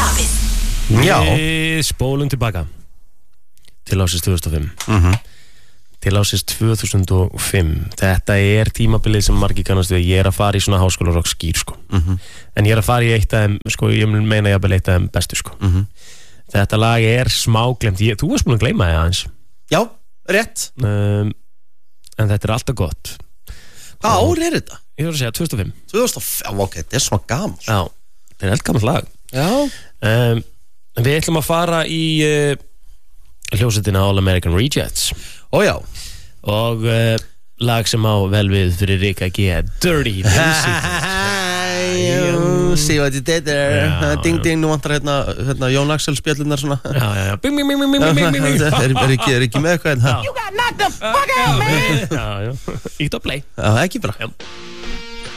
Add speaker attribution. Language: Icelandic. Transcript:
Speaker 1: Davíð.
Speaker 2: Já.
Speaker 3: Við spólum tilbaka til ásins 2005 Til ásins 2005 Þetta tímabilið sem margir kannast við Ég að fara í svona háskólarokk skýr sko. En ég að fara í eitt af þeim sko, ég meina ég að eitt af þeim bestu sko. Þetta lag smáglemt Þú varst búin að gleyma það aðeins
Speaker 2: Já, rétt
Speaker 3: En þetta alltaf gott
Speaker 2: Hvað ár þetta?
Speaker 3: Ég voru að segja 2005
Speaker 2: 2005, ok, þetta svona gaman
Speaker 3: Já, þetta eldgamalt lag
Speaker 2: Já
Speaker 3: Við ætlum að fara í hljómsveitina All American Rejects
Speaker 2: Ójá
Speaker 3: Og lag sem á vel við fyrir Rika G Dirty Music
Speaker 2: See what you did there Ding ding, nú vantar hérna Jón Axel spjallunar svona
Speaker 3: Já Bing bing bing bing bing bing bing
Speaker 2: Er ekki með eitthvað
Speaker 1: You got knocked the fuck out, man.
Speaker 3: Já Ítt að play
Speaker 2: Já, ekki bara
Speaker 3: Já